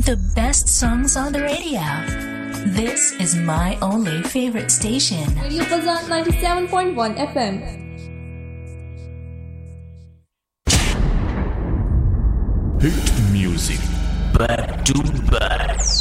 The best songs on the radio. This is my only favorite station. Radio Fazan 97.1 FM. Hit music back to back.